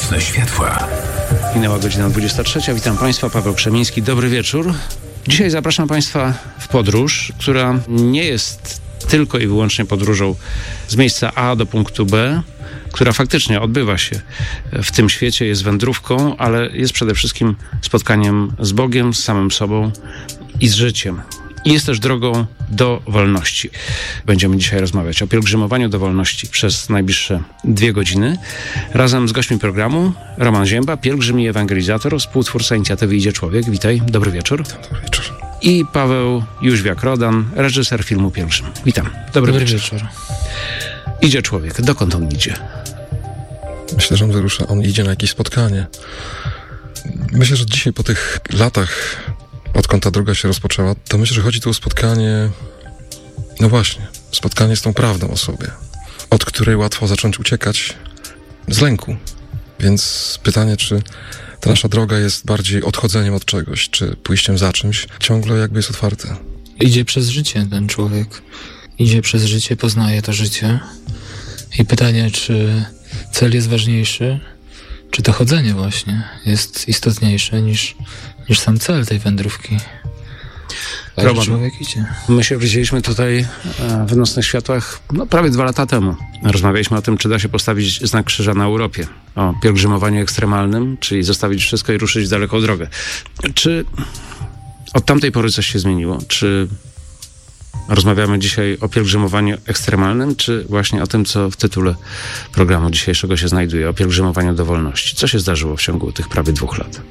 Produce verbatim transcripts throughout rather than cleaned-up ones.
nocne światła. Minęła godzina dwudziesta trzecia. Witam Państwa, Paweł Krzemiński. Dobry wieczór. Dzisiaj zapraszam Państwa w podróż, która nie jest tylko i wyłącznie podróżą z miejsca A do punktu B, która faktycznie odbywa się w tym świecie, jest wędrówką, ale jest przede wszystkim spotkaniem z Bogiem, z samym sobą i z życiem. I jest też drogą do wolności. Będziemy dzisiaj rozmawiać o pielgrzymowaniu do wolności przez najbliższe dwie godziny. Razem z gośćmi programu Roman Zięba, pielgrzym i ewangelizator, współtwórca inicjatywy Idzie Człowiek. Witaj, dobry wieczór. Dobry wieczór. I Paweł Jóźwiak-Rodan, reżyser filmu Pielgrzym. Witam, dobry, dobry wieczór. wieczór. Idzie Człowiek, dokąd on idzie? Myślę, że on wyrusza, on idzie na jakieś spotkanie. Myślę, że dzisiaj po tych latach, odkąd ta droga się rozpoczęła, to myślę, że chodzi tu o spotkanie, no właśnie, spotkanie z tą prawdą o sobie, od której łatwo zacząć uciekać z lęku. Więc pytanie, czy ta nasza droga jest bardziej odchodzeniem od czegoś, czy pójściem za czymś, ciągle jakby jest otwarte. Idzie przez życie ten człowiek. Idzie przez życie, poznaje to życie. I pytanie, czy cel jest ważniejszy, czy to chodzenie właśnie jest istotniejsze niż, niż sam cel tej wędrówki. Roman, człowiek idzie. My się widzieliśmy tutaj w Nocnych Światłach no, prawie dwa lata temu. Rozmawialiśmy o tym, czy da się postawić znak krzyża na Europie. O pielgrzymowaniu ekstremalnym, czyli zostawić wszystko i ruszyć w daleką drogę. Czy od tamtej pory coś się zmieniło? Czy rozmawiamy dzisiaj o pielgrzymowaniu ekstremalnym, czy właśnie o tym, co w tytule programu dzisiejszego się znajduje, o pielgrzymowaniu do wolności? Co się zdarzyło w ciągu tych prawie dwóch lat?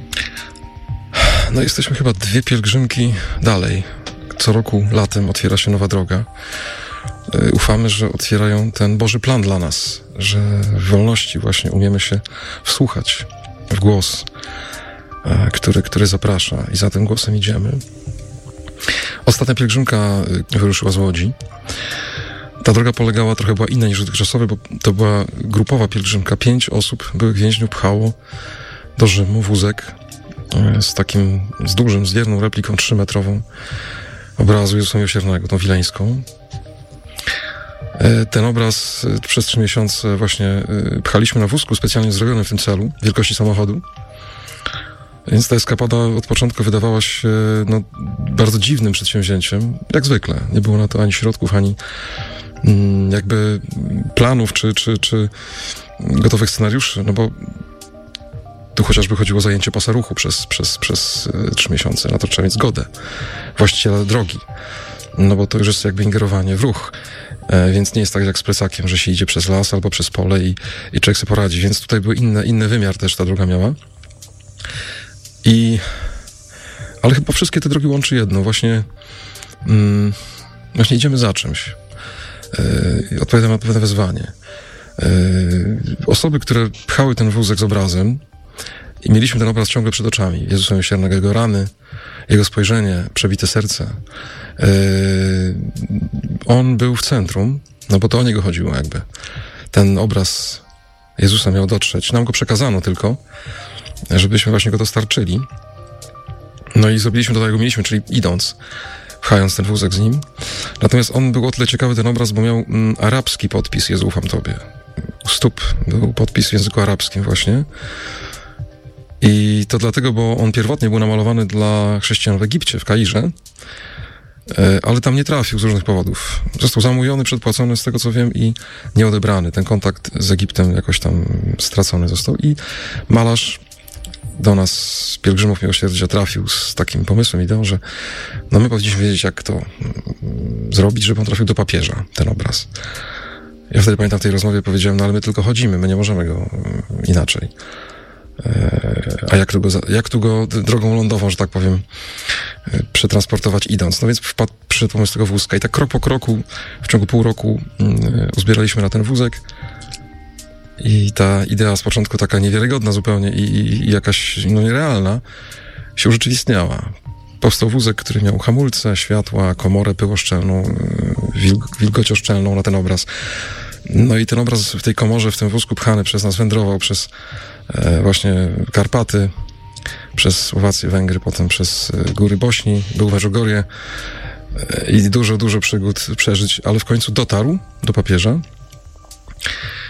No jesteśmy chyba dwie pielgrzymki dalej. Co roku latem otwiera się nowa droga. Ufamy, że otwierają ten Boży plan dla nas, że w wolności właśnie umiemy się wsłuchać w głos, który, który zaprasza i za tym głosem idziemy. Ostatnia pielgrzymka wyruszyła z Łodzi. Ta droga polegała, trochę była inna niż dotychczasowe, bo to była grupowa pielgrzymka. Pięć osób, byłych więźniów, pchało do Rzymu wózek z takim, z dużym, z wierną repliką trzymetrową obrazu Jezusa Miłosiernego, tą wileńską. Ten obraz przez trzy miesiące właśnie pchaliśmy na wózku specjalnie zrobionym w tym celu, wielkości samochodu. Więc ta eskapada od początku wydawała się no, bardzo dziwnym przedsięwzięciem, jak zwykle. Nie było na to ani środków, ani mm, jakby planów, czy, czy, czy gotowych scenariuszy, no bo tu chociażby chodziło o zajęcie pasa ruchu przez, przez, przez trzy miesiące. Na to trzeba mieć zgodę właściciela drogi, no bo to już jest jakby ingerowanie w ruch. E, więc nie jest tak jak z plecakiem, że się idzie przez las albo przez pole i, i człowiek sobie poradzi. Więc tutaj był inny, inny wymiar też ta droga miała. I, ale chyba wszystkie te drogi łączy jedno. Właśnie, mm, właśnie idziemy za czymś. Yy, odpowiadamy na pewne wezwanie. Yy, osoby, które pchały ten wózek z obrazem i mieliśmy ten obraz ciągle przed oczami. Jezusa Miłosiernego, Jego rany, Jego spojrzenie, przebite serce. Yy, on był w centrum, no bo to o Niego chodziło jakby. Ten obraz Jezusa miał dotrzeć. Nam go przekazano tylko, żebyśmy właśnie go dostarczyli. No i zrobiliśmy to tak, jak go mieliśmy, czyli idąc, pchając ten wózek z nim. Natomiast on był o tyle ciekawy, ten obraz, bo miał mm, arabski podpis, Jezu, ufam Tobie. U stóp był podpis w języku arabskim właśnie. I to dlatego, bo on pierwotnie był namalowany dla chrześcijan w Egipcie, w Kairze, ale tam nie trafił z różnych powodów. Został zamówiony, przedpłacony, z tego co wiem, i nieodebrany. Ten kontakt z Egiptem jakoś tam stracony został. I malarz do nas z pielgrzymów miłosierdzia trafił z takim pomysłem, ideą, że no my powinniśmy wiedzieć, jak to zrobić, żeby on trafił do papieża, ten obraz. Ja wtedy pamiętam w tej rozmowie powiedziałem, no ale my tylko chodzimy, my nie możemy go inaczej. A jak tu, go, jak tu go drogą lądową, że tak powiem, przetransportować idąc? No więc wpadł przy pomysł tego wózka i tak krok po kroku, w ciągu pół roku uzbieraliśmy na ten wózek i ta idea z początku taka niewiarygodna zupełnie i, i, i jakaś no, nierealna się urzeczywistniała. Powstał wózek, który miał hamulce, światła, komorę pyłoszczelną, wilg- wilgocioszczelną na ten obraz. No i ten obraz w tej komorze, w tym wózku pchany przez nas wędrował przez e, właśnie Karpaty, przez Słowację, Węgry, potem przez e, góry Bośni, był w Medjugorje e, i dużo, dużo przygód przeżyć, ale w końcu dotarł do papieża.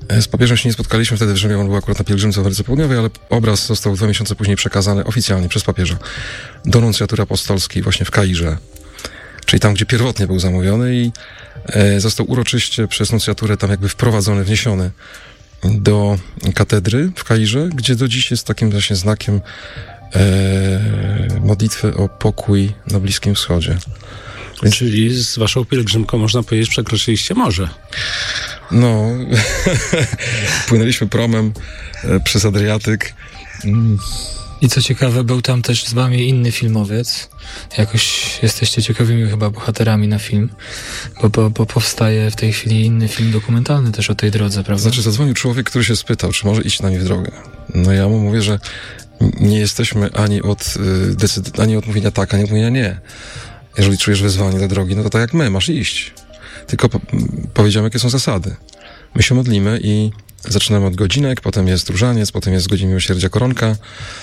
Z papieżem się nie spotkaliśmy wtedy w Rzymie, on był akurat na pielgrzymce w Ameryce Południowej, ale obraz został dwa miesiące później przekazany oficjalnie przez papieża do nuncjatury apostolskiej właśnie w Kairze, czyli tam, gdzie pierwotnie był zamówiony i e, został uroczyście przez nuncjaturę tam jakby wprowadzony, wniesiony do katedry w Kairze, gdzie do dziś jest takim właśnie znakiem e, modlitwy o pokój na Bliskim Wschodzie. Więc... Czyli z waszą pielgrzymką, można powiedzieć, przekroczyliście morze. No, płynęliśmy promem e, przez Adriatyk. Mm. I co ciekawe, był tam też z wami inny filmowiec. Jakoś jesteście ciekawymi chyba bohaterami na film, bo, bo, bo powstaje w tej chwili inny film dokumentalny też o tej drodze, prawda? Znaczy, zadzwonił człowiek, który się spytał, czy może iść na nie w drogę. No ja mu mówię, że nie jesteśmy ani od, decyd- ani od mówienia tak, ani od mówienia nie. Jeżeli czujesz wezwanie do drogi, no to tak jak my, masz iść. Tylko po- powiedziałem, jakie są zasady. My się modlimy i zaczynamy od godzinek, potem jest różaniec, potem jest z godzin miłosierdzia koronka.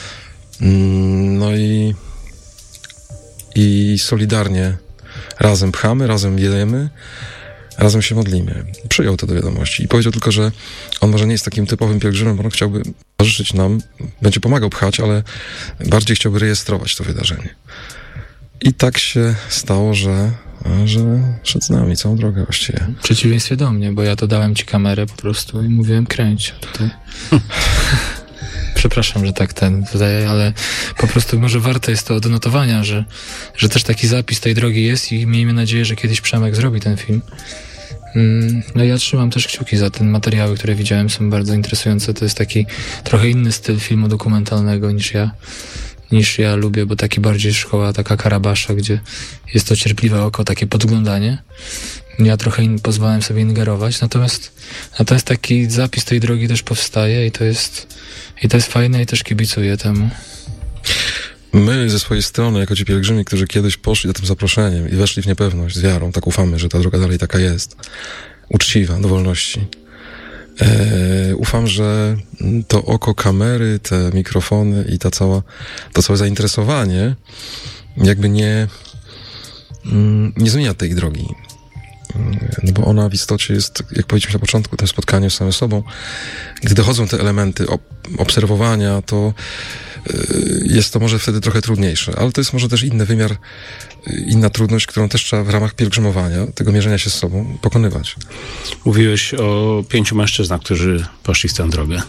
No i i solidarnie razem pchamy, razem jedemy, razem się modlimy. Przyjął to do wiadomości i powiedział tylko, że on może nie jest takim typowym pielgrzymem, bo on chciałby towarzyszyć nam, będzie pomagał pchać, ale bardziej chciałby rejestrować to wydarzenie. I tak się stało, że, że szedł z nami całą drogę właściwie. W przeciwieństwie do mnie, bo ja to dałem ci kamerę po prostu i mówiłem kręć tutaj. Przepraszam, że tak ten wydaje, ale po prostu może warte jest to odnotowania, że, że też taki zapis tej drogi jest i miejmy nadzieję, że kiedyś Przemek zrobi ten film. No ja trzymam też kciuki za te materiały, które widziałem, są bardzo interesujące. To jest taki trochę inny styl filmu dokumentalnego niż ja, niż ja lubię, bo taki bardziej szkoła taka Karabasza, gdzie jest to cierpliwe oko, takie podglądanie. Ja trochę in, pozwalałem sobie ingerować, natomiast, natomiast taki zapis tej drogi też powstaje i to jest, i to jest fajne i też kibicuję temu. My ze swojej strony, jako ci pielgrzymi, którzy kiedyś poszli za tym zaproszeniem i weszli w niepewność z wiarą, tak ufamy, że ta droga dalej taka jest, uczciwa, do wolności. E, ufam, że to oko kamery, te mikrofony i ta cała, to całe zainteresowanie jakby nie, nie zmienia tej drogi. No bo ona w istocie jest, jak powiedzieliśmy na początku, tym spotkaniem z samym sobą. Gdy dochodzą te elementy ob- obserwowania, to yy, jest to może wtedy trochę trudniejsze, ale to jest może też inny wymiar, yy, inna trudność, którą też trzeba w ramach pielgrzymowania, tego mierzenia się z sobą, pokonywać. Mówiłeś o pięciu mężczyznach, którzy poszli w tę drogę.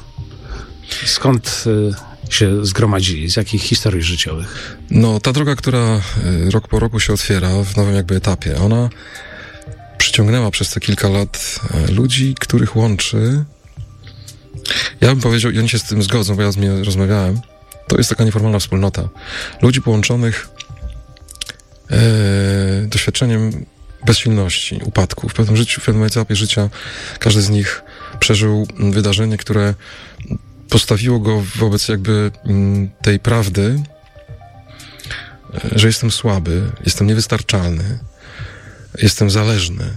Skąd yy, się zgromadzili? Z jakich historii życiowych? No, ta droga, która yy, rok po roku się otwiera w nowym jakby etapie, ona przyciągnęła przez te kilka lat ludzi, których łączy. Ja bym powiedział, i oni się z tym zgodzą, bo ja z nimi rozmawiałem, to jest taka nieformalna wspólnota. Ludzi połączonych e, doświadczeniem bezsilności, upadku. W pewnym życiu, w pewnym etapie życia każdy z nich przeżył wydarzenie, które postawiło go wobec jakby m, tej prawdy, że jestem słaby, jestem niewystarczalny, jestem zależny.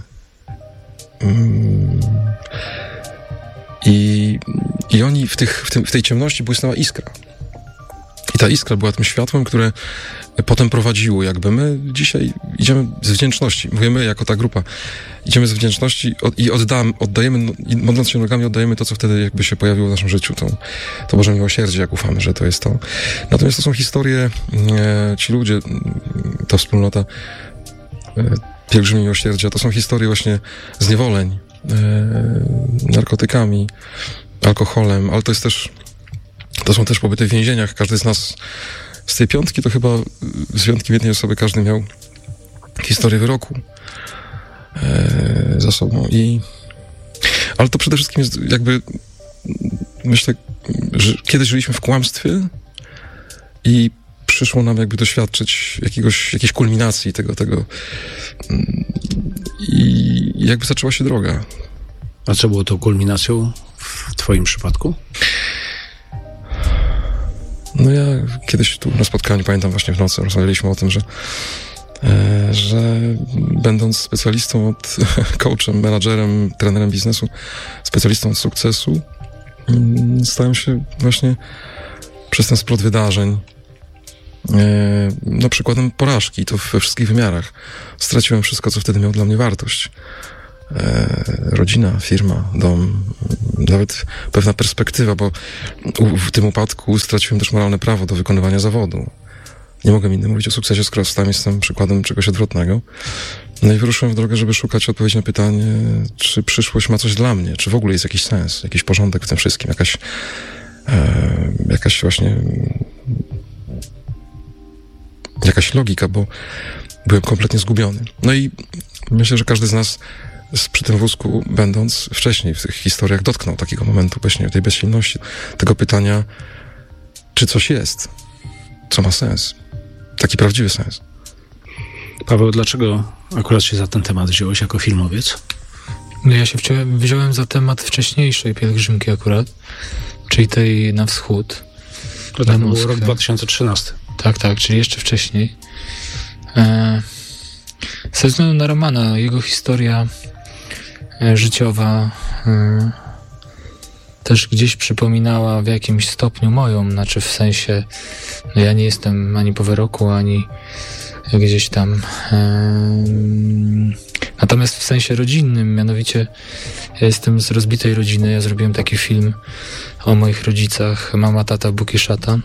I, i oni w, tych, w, tym, w tej ciemności błysnęła iskra. I ta iskra była tym światłem, które potem prowadziło. Jakby my dzisiaj idziemy z wdzięczności. Mówimy jako ta grupa. Idziemy z wdzięczności od, i oddam, oddajemy, i modląc się nogami, oddajemy to, co wtedy jakby się pojawiło w naszym życiu. To, to Boże miłosierdzie, jak ufamy, że to jest to. Natomiast to są historie, e, ci ludzie, ta wspólnota, e, pielgrzymi miłosierdzia, to są historie właśnie zniewoleń, e, narkotykami, alkoholem, ale to jest też, to są też pobyty w więzieniach. Każdy z nas z tej piątki to chyba z wyjątkiem jednej osoby każdy miał historię wyroku e, za sobą. I, ale to przede wszystkim jest jakby, myślę, że kiedyś żyliśmy w kłamstwie i przyszło nam jakby doświadczyć jakiegoś, jakiejś kulminacji tego, tego i jakby zaczęła się droga. A co było tą kulminacją w twoim przypadku? No ja kiedyś tu na spotkaniu, pamiętam właśnie w nocy, rozmawialiśmy o tym, że e, że będąc specjalistą od coachem, menadżerem, trenerem biznesu, specjalistą od sukcesu, mm, stałem się właśnie przez ten splot wydarzeń no przykładem porażki, to we wszystkich wymiarach. Straciłem wszystko, co wtedy miało dla mnie wartość. rodzina, firma, dom, nawet pewna perspektywa, bo u, w tym upadku straciłem też moralne prawo do wykonywania zawodu. Nie mogę innym mówić o sukcesie, skoro sam jestem przykładem czegoś odwrotnego. No i wyruszyłem w drogę, żeby szukać odpowiedzi na pytanie, czy przyszłość ma coś dla mnie, czy w ogóle jest jakiś sens, jakiś porządek w tym wszystkim, jakaś, e, jakaś właśnie jakaś logika, bo byłem kompletnie zgubiony. No i myślę, że każdy z nas z, przy tym wózku, będąc wcześniej w tych historiach, dotknął takiego momentu właśnie tej bezsilności, tego pytania, czy coś jest, co ma sens, taki prawdziwy sens. Paweł, dlaczego akurat się za ten temat wziąłeś jako filmowiec? No ja się wziąłem, wziąłem za temat wcześniejszej pielgrzymki akurat, czyli tej na wschód. To tak był rok dwa tysiące trzynasty. Tak, tak, czyli jeszcze wcześniej. E, ze względu na Romana, jego historia e, życiowa e, też gdzieś przypominała w jakimś stopniu moją, znaczy w sensie, no ja nie jestem ani po wyroku, ani gdzieś tam. E, natomiast w sensie rodzinnym, mianowicie ja jestem z rozbitej rodziny, ja zrobiłem taki film o moich rodzicach, Mama, Tata, Bóg i Szatan,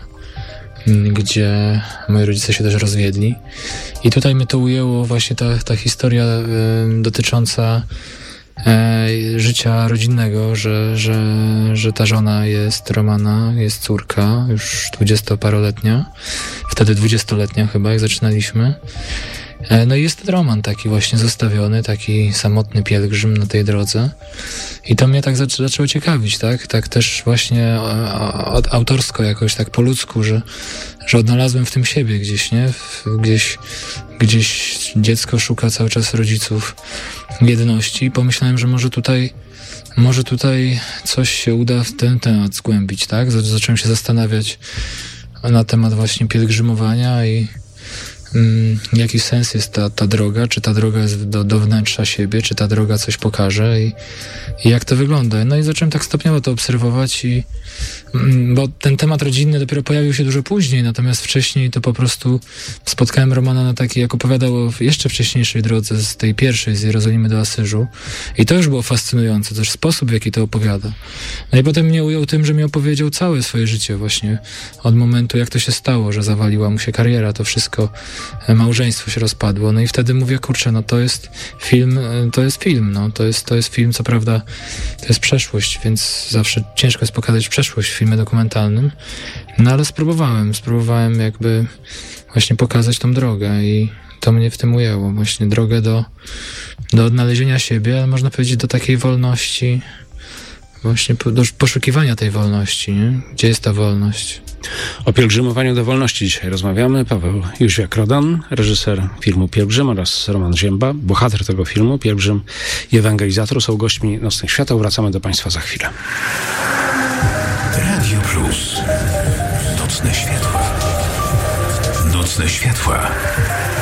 gdzie moi rodzice się też rozwiedli. I tutaj mnie to ujęło właśnie ta, ta historia e, dotycząca e, życia rodzinnego, że, że, że ta żona jest Romana, jest córka, już dwudziestoparoletnia, wtedy dwudziestoletnia chyba, jak zaczynaliśmy. E, no i jest ten Roman taki właśnie zostawiony, taki samotny pielgrzym na tej drodze. I to mnie tak zaczę, zaczęło ciekawić, tak? Tak też właśnie a, a, autorsko jakoś, tak po ludzku, że, że odnalazłem w tym siebie gdzieś, nie? W, gdzieś, gdzieś dziecko szuka cały czas rodziców jedności i pomyślałem, że może tutaj, może tutaj coś się uda w ten temat zgłębić, tak? Zacząłem się zastanawiać na temat właśnie pielgrzymowania i Mm, jaki sens jest ta, ta droga, czy ta droga jest do, do wnętrza siebie, czy ta droga coś pokaże i, i jak to wygląda. No i zacząłem tak stopniowo to obserwować i mm, bo ten temat rodzinny dopiero pojawił się dużo później, natomiast wcześniej to po prostu spotkałem Romana na takiej, jak opowiadał o jeszcze wcześniejszej drodze, z tej pierwszej, z Jerozolimy do Asyżu i to już było fascynujące, też sposób, w jaki to opowiada. No i potem mnie ujął tym, że mi opowiedział całe swoje życie właśnie, od momentu, jak to się stało, że zawaliła mu się kariera, to wszystko, małżeństwo się rozpadło, no i wtedy mówię, kurczę, no to jest film, to jest film, no to jest, to jest film, co prawda to jest przeszłość, więc zawsze ciężko jest pokazać przeszłość w filmie dokumentalnym, no ale spróbowałem, spróbowałem jakby właśnie pokazać tą drogę i to mnie w tym ujęło, właśnie drogę do, do odnalezienia siebie, ale można powiedzieć do takiej wolności, właśnie do poszukiwania tej wolności, nie? Gdzie jest ta wolność? O pielgrzymowaniu do wolności dzisiaj rozmawiamy. Paweł Jóźwiak-Rodan, reżyser filmu Pielgrzym, oraz Roman Zięba, bohater tego filmu, pielgrzym i ewangelizator, są gośćmi Nocnych Świateł. Wracamy do Państwa za chwilę. Radio Plus. Nocne światła. Nocne światła.